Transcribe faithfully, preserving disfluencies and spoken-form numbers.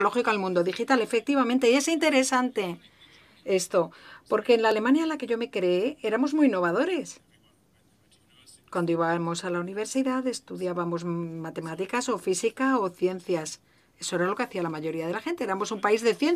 al mundo digital, efectivamente. Y es interesante esto, porque en la Alemania en la que yo me creé éramos muy innovadores. Cuando íbamos a la universidad estudiábamos matemáticas o física o ciencias. Eso era lo que hacía la mayoría de la gente. Éramos un país de ciencia.